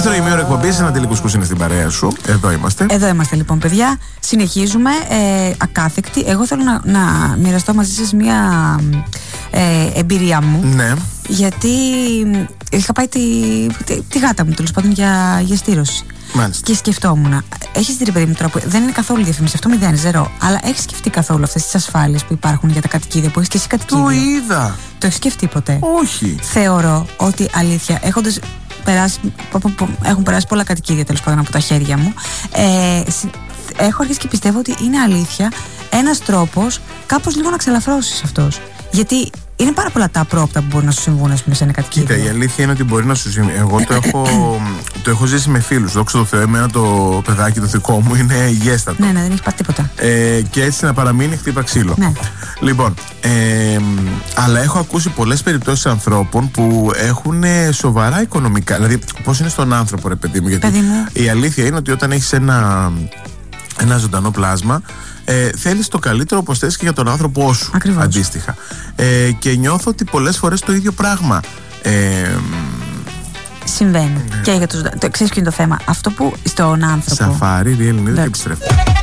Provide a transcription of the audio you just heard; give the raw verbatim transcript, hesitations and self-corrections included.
δεύτερο ημίωρο εκπομπής, ένα τελικουσκούς είναι στην παρέα σου. Εδώ είμαστε. Εδώ είμαστε λοιπόν, παιδιά. Συνεχίζουμε. Ε, ακάθεκτη. Εγώ θέλω να, να μοιραστώ μαζί σας μια ε, εμπειρία μου. Ναι. Γιατί είχα πάει τη, τη, τη γάτα μου, τέλος πάντων, για, για στήρωση. Μάλιστα. Και σκεφτόμουν, έχεις δει, ρε παιδί μου, τώρα που δεν είναι καθόλου διαφήμιση, αυτό μηδέν, ζερό, αλλά έχεις σκεφτεί καθόλου αυτές τις ασφάλειες που υπάρχουν για τα κατοικίδια, που έχεις και εσύ κατοικίδιο? Το είδα. Το έχεις σκεφτεί ποτέ? Όχι. Θεωρώ ότι αλήθεια, έχοντας περάσει, έχουν περάσει πολλά κατοικίδια τέλος πάντων από τα χέρια μου, ε, έχω αρχίσει και πιστεύω ότι είναι αλήθεια ένας τρόπος κάπως λίγο να ξαλαφρώσεις αυτός. Γιατί είναι πάρα πολλά τα απρόπτα που μπορούν να σου συμβούν, ας πούμε, σε ένα κατοικίδιο. Κοίτα, η αλήθεια είναι ότι μπορεί να σου συμβεί. Εγώ το έχω, το έχω ζήσει με φίλους. Δόξα τω Θεώ, εμένα το παιδάκι το δικό μου είναι υγιέστατο. Ναι, ναι, δεν έχει πάθει τίποτα. Ε, και έτσι να παραμείνει χτύπα ξύλο. Ναι. Λοιπόν, ε, αλλά έχω ακούσει πολλές περιπτώσεις ανθρώπων που έχουν σοβαρά οικονομικά. Δηλαδή, πώς είναι στον άνθρωπο, ρε παιδί μου. Γιατί παιδί μου. Η αλήθεια είναι ότι όταν έχεις ένα, ένα ζωντανό πλάσμα, Ε, θέλεις το καλύτερο, όπως θες, και για τον άνθρωπό σου. Ακριβώς. Αντίστοιχα. Ε, και νιώθω ότι πολλές φορές το ίδιο πράγμα ε, συμβαίνει. Ναι. Και για τους. Το, ξέρεις ποιο είναι το θέμα? Αυτό που στον άνθρωπο. Σαφάρι, Real News, και επιστρέφω.